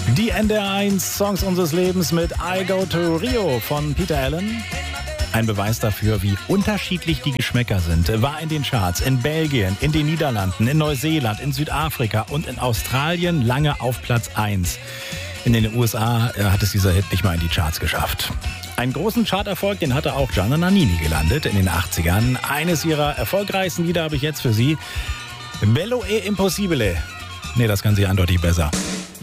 Die NDR1 Songs unseres Lebens mit I Go to Rio von Peter Allen. Ein Beweis dafür, wie unterschiedlich die Geschmäcker sind, war in den Charts in Belgien, in den Niederlanden, in Neuseeland, in Südafrika und in Australien lange auf Platz 1. In den USA hat es dieser Hit nicht mal in die Charts geschafft. Einen großen Charterfolg, den hatte auch Gianna Nannini gelandet in den 80ern. Eines ihrer erfolgreichsten Lieder habe ich jetzt für Sie. Bello e Impossibile. Nee, das kann sie eindeutig besser.